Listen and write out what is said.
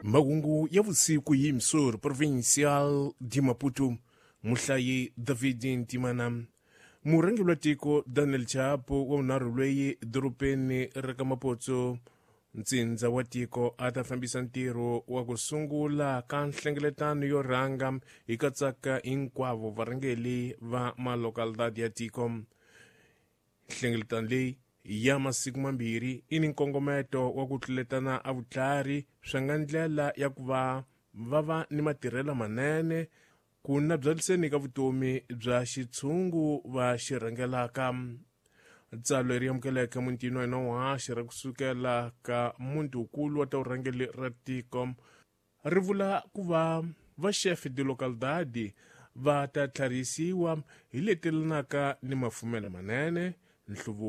Mahungu ya vusiku hi Msuri provincial di Maputo, muhlayi David Ntimana. Murangeli wa tiko Daniel Chapo wa unharhu lweyi doropeni ra ka Maputo ntsindza wa tiko a ta fambisa ntirho wa ku sungula ka nhlengeletano yo rhanga hi katsaka hinkwavo varhangeli va malokalidadi ya tiko. Nhlengeletano leyi ya masiku mambirhi i ni nkongometo wa ku tluletana a vutlhari swi nga ndlela ya ku va ni matirhelo manene ku nabyeliseni ka vutomi bya xitshungu va xi rhangelaka. Tsalwa leri amukeleke mutini wa hina wa haxi ra kusukela ka muntinkulu wa ta vurhangeli ra tiko ri vula ku va vaxefe de localidade va ta tlharihisiwa hi leti lanaka ni mafumelo manene, nhluvuko